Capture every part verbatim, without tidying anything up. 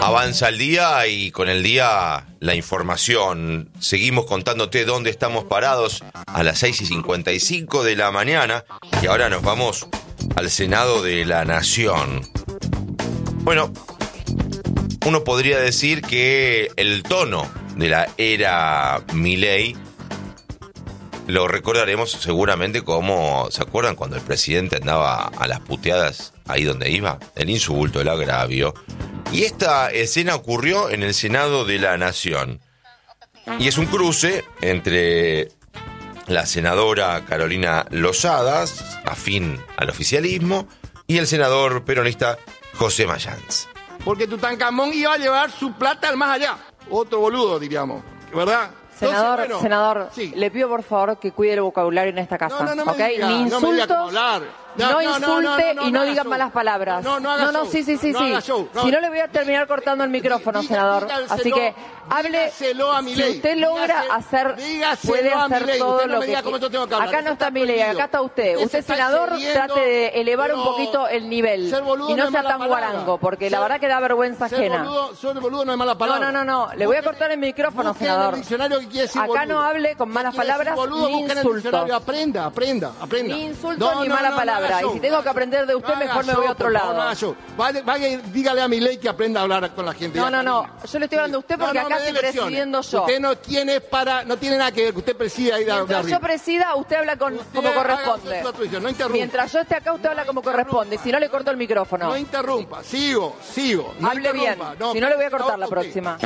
Avanza el día y con el día la información. Seguimos contándote dónde estamos parados a las seis y cincuenta y cinco de la mañana y ahora nos vamos al Senado de la Nación. Bueno, uno podría decir que el tono de la era Milei lo recordaremos seguramente como, ¿se acuerdan cuando el presidente andaba a las puteadas ahí donde iba? El insulto, el agravio. Y esta escena ocurrió en el Senado de la Nación. Y es un cruce entre la senadora Carolina Lozadas, afín al oficialismo, y el senador peronista José Mayans. Porque Tutankamón iba a llevar su plata al más allá. Otro boludo, diríamos. ¿Verdad? Senador, Entonces, bueno, senador, sí. le pido por favor que cuide el vocabulario en esta casa. No, no, no ¿Ok? me diga, Ni no me diga cómo insultos, hablar. no, No, no, insulte no, no, no, y no no haga diga show. malas palabras. No, no haga no, no, show. sí, sí, sí, No sí. haga show. No. Si no le voy a terminar cortando el micrófono, Diga- senador. dígaselo- Así que hable. dígaselo a Si Milei. usted logra Dígase- hacer, dígaselo puede a hacer Milei. todo Usted no lo me que diga cómo yo tengo que hablar. acá no Eso está está Milei, prohibido. acá está usted. Usted Usted, está senador, excediendo, trate de elevar un pero poquito el nivel ser boludo y no no es sea mala tan palabra. guarango, porque la Ser- verdad que da vergüenza Ser ajena. boludo, ser boludo no es mala No, palabra. no, no, no. Le voy a Busquen- cortar el micrófono, busquen en senador. el diccionario que quiere decir Acá boludo. no hable con ¿Qué malas quiere decir palabras boludo? ni Busquen en el insultos. diccionario. Aprenda, aprenda, aprenda. Ni insultos No, ni no, mala no, palabra. no haga Y si show, tengo no que haga aprender de show. usted, No haga mejor me show, voy a otro por favor, lado. no haga show. Vaya, vaya y dígale a Milei que aprenda a hablar con la gente. No, Ya, no, no. Carolina. Yo le estoy hablando a usted porque No, no acá me dé estoy lecciones. presidiendo yo. Usted no tiene para, no tiene nada que ver, que usted presida ahí de, de Mientras arriba. yo presida, usted habla con, Usted como haga corresponde. su atribución, no interrumpa. Mientras yo esté acá, usted habla como corresponde. Si no, le corto el micrófono. No interrumpa, sigo, sigo. No Hable bien. interrumpa. Si no, le voy a cortar la ok. próxima.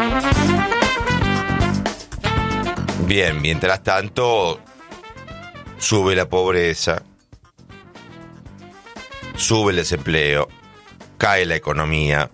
Bien, mientras tanto, sube la pobreza, sube el desempleo, cae la economía.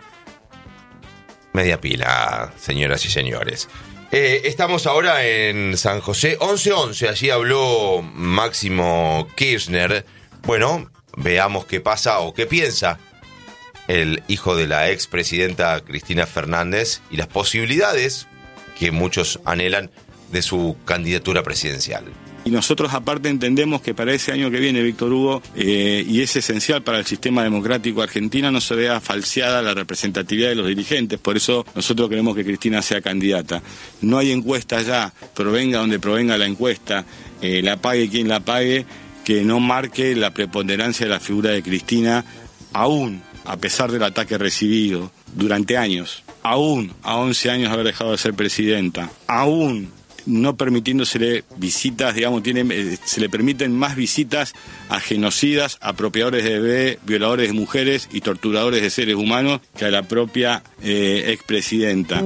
Media pila, señoras y señores. Eh, estamos ahora en San José, once once, allí habló Máximo Kirchner. Bueno, veamos qué pasa o qué piensa el hijo de la expresidenta Cristina Fernández y las posibilidades que muchos anhelan de su candidatura presidencial. Y nosotros aparte entendemos que para ese año que viene, Víctor Hugo, eh, y es esencial para el sistema democrático argentino, no se vea falseada la representatividad de los dirigentes. Por eso nosotros queremos que Cristina sea candidata. No hay encuesta ya, provenga donde provenga la encuesta, eh, la pague quien la pague, que no marque la preponderancia de la figura de Cristina, aún a pesar del ataque recibido durante años, aún a once años haber dejado de ser presidenta, aún no permitiéndosele visitas, digamos, tiene, eh, se le permiten más visitas a genocidas, apropiadores de bebés, violadores de mujeres y torturadores de seres humanos que a la propia eh, expresidenta.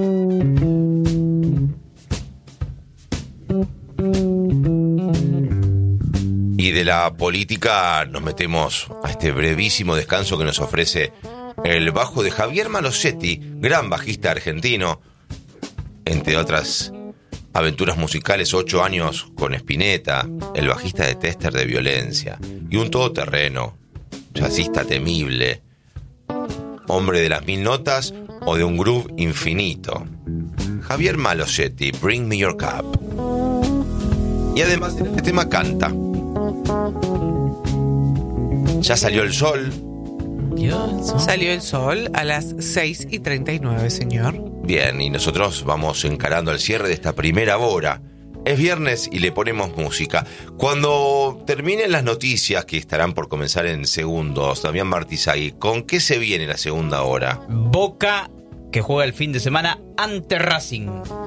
Y de la política nos metemos a este brevísimo descanso que nos ofrece el bajo de Javier Malosetti, gran bajista argentino, entre otras aventuras musicales, ocho años con Spinetta, el bajista de Tester de Violencia, y un todoterreno, jazzista temible, hombre de las mil notas o de un groove infinito. Javier Malosetti, Bring Me Your Cup. Y además en este tema canta. Ya salió el sol. Salió el sol a las seis y treinta y nueve, señor. Bien, y nosotros vamos encarando el cierre de esta primera hora. Es viernes y le ponemos música. Cuando terminen las noticias, que estarán por comenzar en segundos, Damián Martizagui, ¿con qué se viene la segunda hora? Boca, que juega el fin de semana ante Racing.